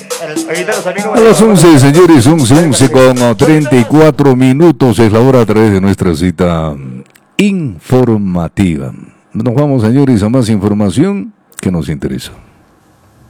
A las 11, señores, 11 con 34 minutos es la hora a través de nuestra cita informativa. Nos vamos, señores, a más información que nos interesa.